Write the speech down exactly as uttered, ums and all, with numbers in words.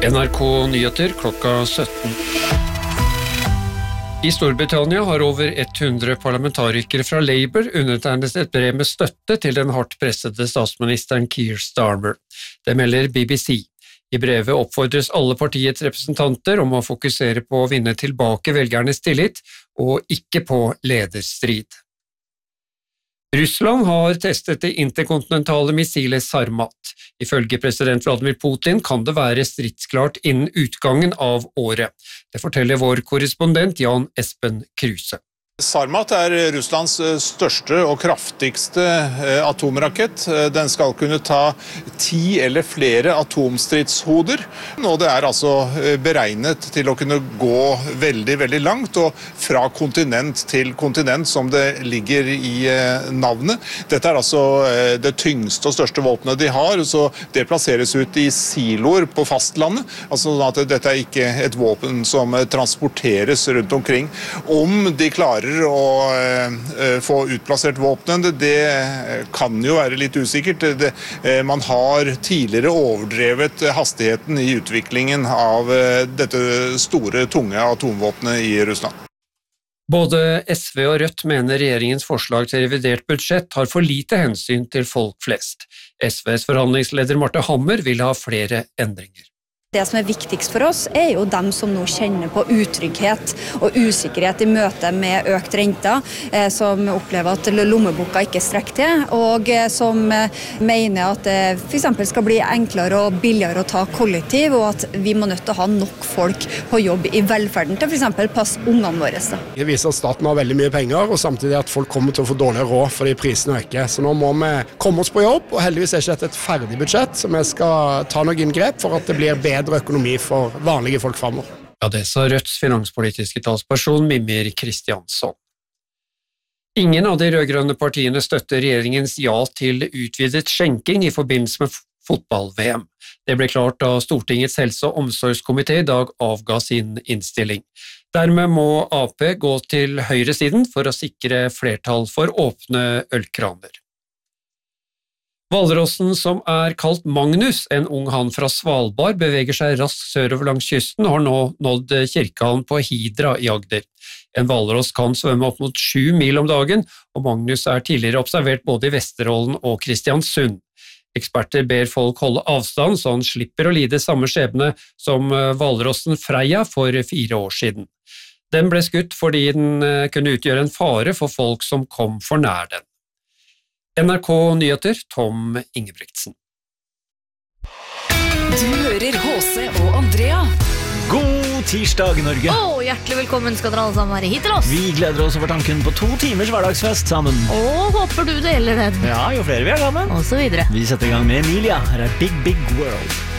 N R K Nyheter klokka sytten. I Storbritannia har over hundre parlamentarikere fra Labour undertegnet et brev med støtte til den hardt pressede statsministeren Keir Starmer. Det melder B B C. I brevet oppfordres alle partiets representanter om å fokusere på å vinne tilbake velgernes tillit, og ikke på lederstrid. Russland har testet det interkontinentale missilet Sarmat. Ifølge president Vladimir Putin kan det være stridsklart innen utgangen av året. Det forteller vår korrespondent Jan Espen Kruse. Sarmat er Russlands største og kraftigste atomrakett. Den skal kunne ta ti eller flere atomstridshoder. Og det er altså beregnet til å kunne gå veldig, veldig langt, og fra kontinent til kontinent, som det ligger i navnet. Dette er altså det tyngste og største våpenet de har, så det plasseres ut i siloer på fastlandet. Altså sånn at dette er ikke et våpen som transporteres rundt omkring. Om de klarer å uh, få utplassert våpnene, det kan jo være litt usikkert. Det, uh, man har tidligere overdrevet hastigheten i utviklingen av uh, dette store, tunge atomvåpenet i Russland. Både S V og Rødt mener regjeringens forslag til revidert budsjett har for lite hensyn til folk flest. S Vs forhandlingsleder Marte Hammer vil ha flere endringer. Det som er viktigst for oss er jo dem som nå kjenner på utrygghet og usikkerhet i møte med økt rente, eh, som opplever at lommeboka ikke strekker til, og eh, som eh, mener at det for eksempel skal bli enklere og billigere å ta kollektiv, og at vi må nødt til å ha nok folk på jobb i velferden til for eksempel passe ungene våre. Da. Det viser at staten har veldig mye penger, og samtidig at folk kommer til å få dårligere råd fordi prisene øker. Så nå må vi komme oss på jobb, og heldigvis er ikke dette et ferdig budsjett, så vi skal ta noen grep for at det blir bedre økonomi for vanlige folk fremover. Ja, det sa Rødts finanspolitiske talsperson Mimir Kristiansson. Ingen av de rødgrønne partiene støtter regjeringens ja til utvidet skjenking i forbindelse med fotball-V M. Det ble klart da Stortingets helse- og omsorgskomité i dag avga sin innstilling. Dermed må A P gå til høyresiden for å sikre flertall for åpne ølkraner. Hvalrossen, som er kalt Magnus, en ung hann fra Svalbard, beveger seg raskt sørover langs kysten og har nå nådd Kirkehallen på Hidra i Agder. En hvalross kan svømme opp mot sju mil om dagen, og Magnus er tidligere observert både i Vesterålen og Kristiansund. Eksperter ber folk holde avstand, så han slipper å lide samme skjebne som hvalrossen Freya for fire år siden. Den ble skutt fordi den kunne utgjøre en fare for folk som kom for nær den. N R K Nyheter, Tom Ingebrigtsen. Du hører H C og Andrea. God tirsdag, Norge. Åh, hjertelig velkommen skal dere alle sammen være hit til oss. Vi gleder oss over tanken på to timers hverdagsfest sammen. Åh, håper du deler den. Ja, jo flere vi er sammen. Og så videre. Vi setter i gang med Emilia. Her er Big Big World.